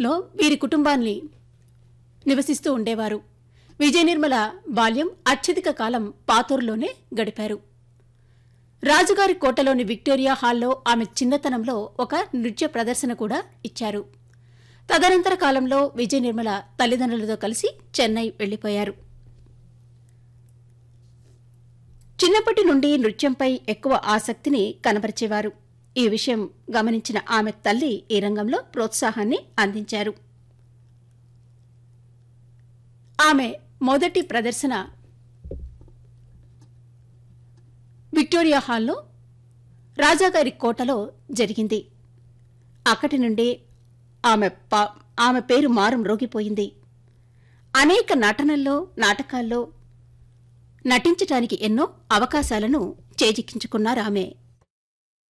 లో వీరి కుటుంబాన్ని నివసిస్తూ ఉండేవారు. విజయ నిర్మల బాల్యం అత్యధిక కాలం పాతూరులోనే గడిపారు. రాజుగారి కోటలోని విక్టోరియా హాల్లో ఆమె చిన్నతనంలో ఒక నృత్య ప్రదర్శన కూడా ఇచ్చారు. తదనంతర కాలంలో విజయ నిర్మల తల్లిదండ్రులతో కలిసి చెన్నై వెళ్లిపోయారు. చిన్నప్పటి నుండి నృత్యంపై ఎక్కువ ఆసక్తిని కనబరిచేవారు. ఈ విషయం గమనించిన ఆమె తల్లి ఈ రంగంలో ప్రోత్సాహాన్ని అందించారు. ఆమె మొదటి ప్రదర్శన విక్టోరియా హాల్లో రాజాగారి కోటలో జరిగింది. అక్కడి నుండి ఆమె పేరు మారుమ్రోగిపోయింది. అనేక నటనల్లో, నాటకాల్లో నటించటానికి ఎన్నో అవకాశాలను చేజిక్కించుకున్నారు ఆమె.